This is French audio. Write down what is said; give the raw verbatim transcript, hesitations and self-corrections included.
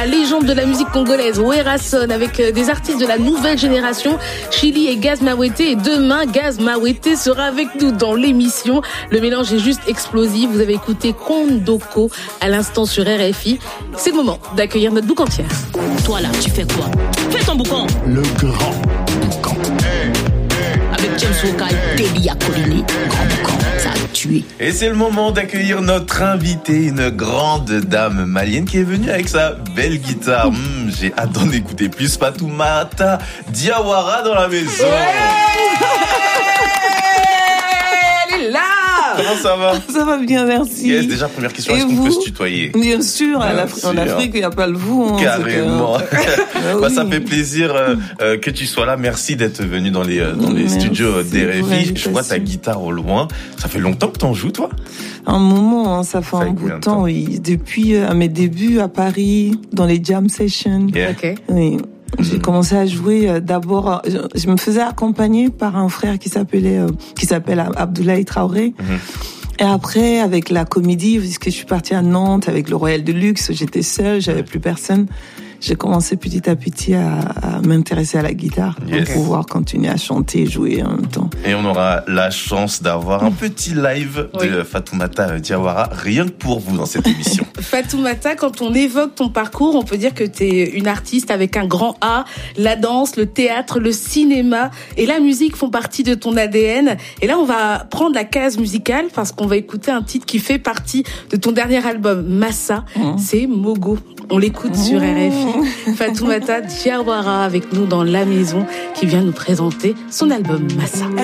La légende de la musique congolaise, Werason, avec des artistes de la nouvelle génération, Chili et Gaz Mawete. Et demain, Gaz Mawete sera avec nous dans l'émission. Le mélange est juste explosif. Vous avez écouté Kondoko à l'instant sur R F I. C'est le moment d'accueillir notre boucantière. Toi là, tu fais quoi? Fais ton boucan. Le grand boucan. Avec James Wokai, Kelly Akolini, grand boucan. Ça a tué. Et c'est le moment d'accueillir notre invitée, une grande dame malienne qui est venue avec sa belle guitare. Mmh, j'ai hâte d'en écouter plus. Fatoumata Diawara dans la maison. Elle est là. Comment ça va? Ça va bien, merci. Yes, déjà, première question, Et est-ce qu'on vous? peut se tutoyer? Bien sûr, Bien en, Afri- sûr. en Afrique, il n'y a pas le vous. Hein, Carrément. c'est que... bah, oui. ça fait plaisir euh, euh, que tu sois là. Merci d'être venu dans les euh, dans les Merci studios d'R pour F I. Je vois ta l'invitation. guitare au loin. Ça fait longtemps que t'en joues, toi? Un moment, hein, ça fait Ça un fait bout combien de de temps, temps? oui. Depuis euh, à mes débuts à Paris, dans les jam sessions. Yeah. Ok. Oui. J'ai commencé à jouer euh, d'abord. Je, je me faisais accompagner par un frère qui s'appelait, euh, qui s'appelle Abdoulaye Traoré. Mm-hmm. Et après, avec la comédie, puisque je suis partie à Nantes avec le Royal de Luxe, j'étais seule, j'avais plus personne. J'ai commencé petit à petit à, à m'intéresser à la guitare Yes. pour pouvoir continuer à chanter et jouer en même temps. Et on aura la chance d'avoir un petit live de Oui. Fatoumata Diawara, rien que pour vous dans cette émission. Fatoumata, quand on évoque ton parcours, on peut dire que tu es une artiste avec un grand A. La danse, le théâtre, le cinéma et la musique font partie de ton A D N. Et là, on va prendre la case musicale parce qu'on va écouter un titre qui fait partie de ton dernier album, Massa. Mmh. C'est Mogo. On l'écoute sur R F I. Fatoumata Diawara avec nous dans la maison qui vient nous présenter son album Massa.